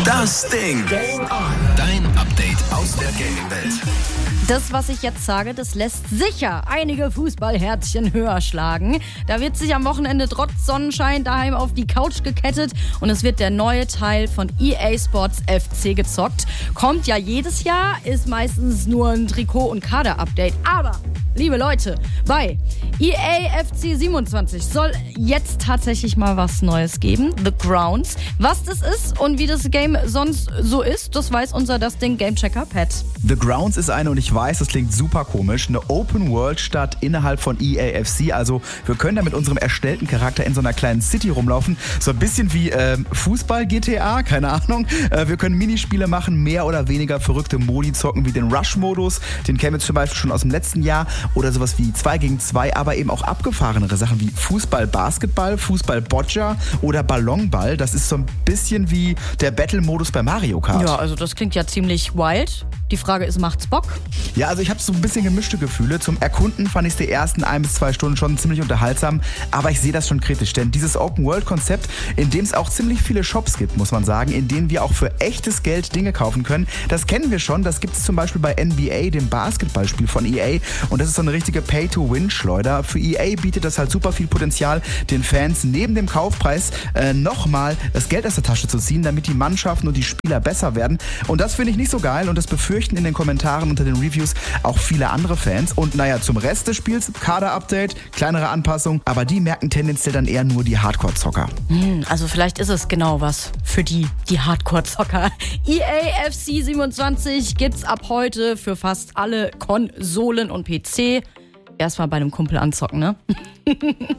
Das Ding. Dein Update aus der Gaming-Welt. Das, was ich jetzt sage, das lässt sicher einige Fußballherzchen höher schlagen. Da wird sich am Wochenende trotz Sonnenschein daheim auf die Couch gekettet und es wird der neue Teil von EA Sports FC gezockt. Kommt ja jedes Jahr, ist meistens nur ein Trikot- und Kader-Update. Aber, liebe Leute, bei EA FC 27 soll jetzt tatsächlich mal was Neues geben. The Grounds. Was das ist und wie das Game sonst so ist, das weiß unser Das Ding Gamechecker Pat. The Grounds ist eine, und ich weiß, das klingt super komisch, eine Open-World-Stadt innerhalb von EA FC. Also wir können da mit unserem erstellten Charakter in so einer kleinen City rumlaufen. So ein bisschen wie Fußball-GTA, keine Ahnung. Wir können Minispiele machen, mehr oder weniger verrückte Modi zocken, wie den Rush-Modus. Den kennen wir zum Beispiel schon aus dem letzten Jahr. Oder sowas wie 2 gegen 2, aber eben auch abgefahrenere Sachen wie Fußball-Basketball, Fußball-Boccia oder Ballonball. Das ist so ein bisschen wie der Battle-Modus bei Mario Kart. Ja, also das klingt ja ziemlich wild. Die Frage ist, macht's Bock? Ja, also ich habe so ein bisschen gemischte Gefühle. Zum Erkunden fand ich es die ersten 1 bis 2 Stunden schon ziemlich unterhaltsam, aber ich sehe das schon kritisch, denn dieses Open-World-Konzept, in dem es auch ziemlich viele Shops gibt, muss man sagen, in denen wir auch für echtes Geld Dinge kaufen können, das kennen wir schon. Das gibt es zum Beispiel bei NBA, dem Basketballspiel von EA, und das ist so eine richtige Pay-to-Win-Schleuder. Für EA bietet das halt super viel Potenzial, den Fans neben dem Kaufpreis nochmal das Geld aus der Tasche zu ziehen, damit die Mannschaften und die Spieler besser werden. Und das finde ich nicht so geil und das befürchten in den Kommentaren unter den Reviews auch viele andere Fans. Und naja, zum Rest des Spiels, Kader-Update, kleinere Anpassungen, aber die merken tendenziell dann eher nur die Hardcore-Zocker. Also vielleicht ist es genau was für die Hardcore-Zocker. EA FC 27 gibt's ab heute für fast alle Konsolen und PC. Erstmal bei einem Kumpel anzocken, ne?